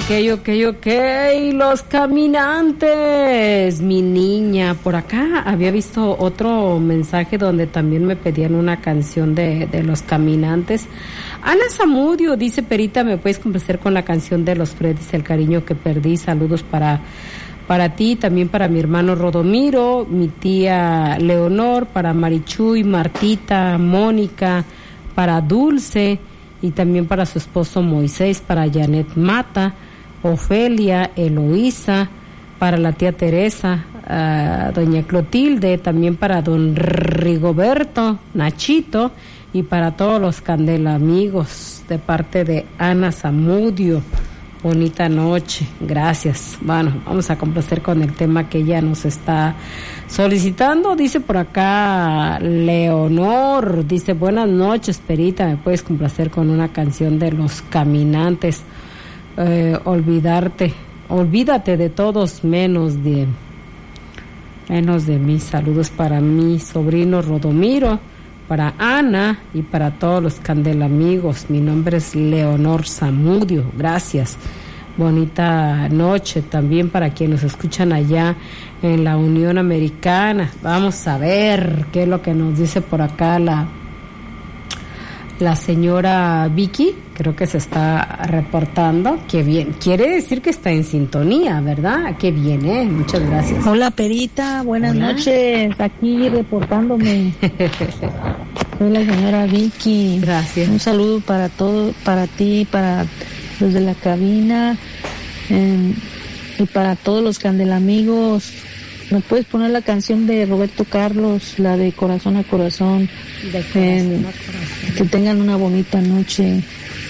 Ok. Los Caminantes, mi niña. Por acá había visto otro mensaje donde también me pedían una canción de Los Caminantes. Ana Zamudio dice: Perita, ¿me puedes complacer con la canción de Los Freddys, El cariño que perdí? Saludos para ti, también para mi hermano Rodomiro, mi tía Leonor, para Marichuy, Martita, Mónica, para Dulce y también para su esposo Moisés, para Janet Mata, Ofelia, Eloísa, para la tía Teresa, doña Clotilde, también para don Rigoberto, Nachito y para todos los Candela amigos de parte de Ana Zamudio. Bonita noche, gracias. Bueno, vamos a complacer con el tema que ella nos está solicitando. Dice por acá Leonor, dice: buenas noches, Perita, ¿me puedes complacer con una canción de Los Caminantes? Olvídate de todos menos de mí. Saludos para mi sobrino Rodomiro, para Ana y para todos los Candela amigos. Mi nombre es Leonor Zamudio, gracias. Bonita noche también para quienes nos escuchan allá en la Unión Americana. Vamos a ver qué es lo que nos dice por acá la señora Vicky. Creo que se está reportando. Qué bien, quiere decir que está en sintonía, ¿verdad? Qué bien, muchas gracias. Hola, Perita, buenas noches, aquí reportándome. Soy la señora Vicky. Gracias. Un saludo para todo, para ti, para los de la cabina, y para todos los candelamigos. ¿Me puedes poner la canción de Roberto Carlos, la de Corazón a Corazón? De corazón a corazón. Que tengan una bonita noche.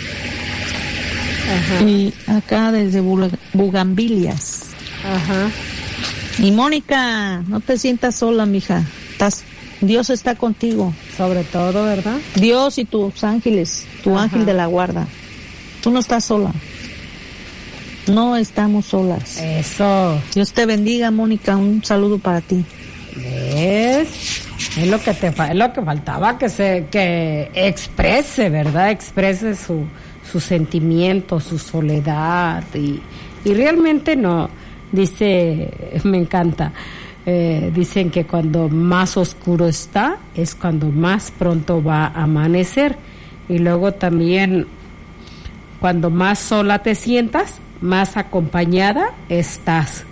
Ajá. Y acá desde Bugambilias. Ajá. Y Mónica, no te sientas sola, mija. Dios está contigo. Sobre todo, ¿verdad? Dios y tus ángeles, tu ángel de la guarda. Tú no estás sola. No estamos solas. Eso. Dios te bendiga, Mónica. Un saludo para ti. Es lo que es lo que faltaba, que exprese, ¿verdad? Exprese su sentimiento, su soledad y realmente no. Dice, me encanta. Dicen que cuando más oscuro está es cuando más pronto va a amanecer, y luego también cuando más sola te sientas, más acompañada estás.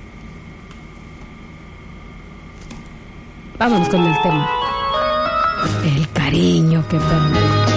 Vámonos con el tema. El cariño que perdí.